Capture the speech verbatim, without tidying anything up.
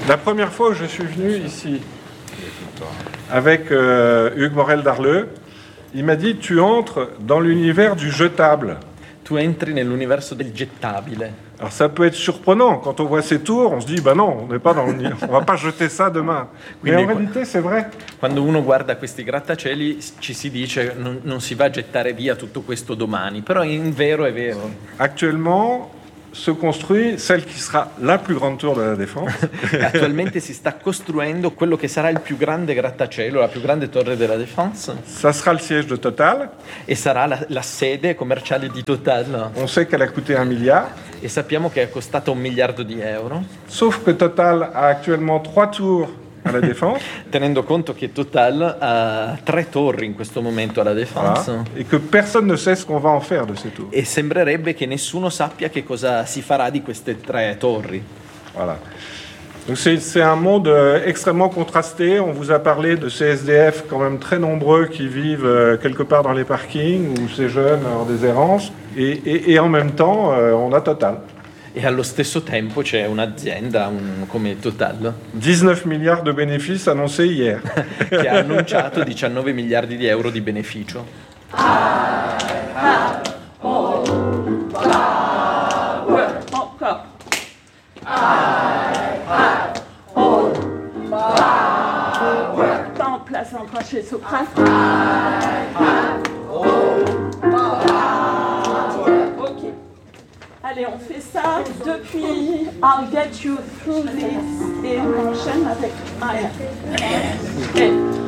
La première fois où je suis venu ici avec euh, Hugues Morel-Darleux, il m'a dit tu entres dans l'univers du jetable. Tu entri nell'universo del gettabile. Alors ça peut être surprenant quand on voit ces tours, on se dit bah non, on n'est pas dans le, on va pas jeter ça demain. Mais en réalité c'est vrai. Quando uno guarda questi grattacieli ci si dice non, non si va a gettare via tutto questo domani, però in vero è vero. Actuellement se construit celle qui sera la plus grande tour de la Défense. Attualmente si sta costruendo quello che sarà il più grande grattacielo, la più grande torre della Défense. Ça sera le siège de Total. E sarà la, la sede commerciale di Total. On sait qu'elle a coûté un milliard. E sappiamo che è costata un miliardo di euro. Sauf que Total a actuellement trois tours à la Défense. Tenendo conto che Total ha tre torri in questo momento alla Défense. Voilà. Et que personne ne sait ce qu'on va en faire de ces tours. E sembrerebbe che nessuno sappia che cosa si farà di queste tre torri. Voilà. Donc c'est, c'est un monde euh, extrêmement contrasté. On vous a parlé de ces S D F quand même très nombreux qui vivent euh, quelque part dans les parkings ou ces jeunes hors des errances. Et, et, et en même temps, euh, on a Total. E allo stesso tempo c'è un'azienda un, come Total dix-neuf milliards de bénéfices annoncés hier. che ha annunciato diciannove miliardi di euro di beneficio. I have all power. Encore. I have all power. Pas en place encore chez Sopran. I have all power. Ok. Allez, on fait ça depuis I'll get you through this et on enchaîne avec I am. Okay.